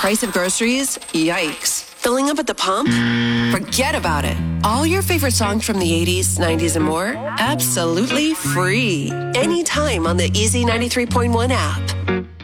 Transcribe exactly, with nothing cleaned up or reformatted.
Price of groceries? Yikes. Filling up at the pump? Forget about it. All your favorite songs from the eighties, nineties, and more? Absolutely free. Anytime on the Easy ninety-three point one app.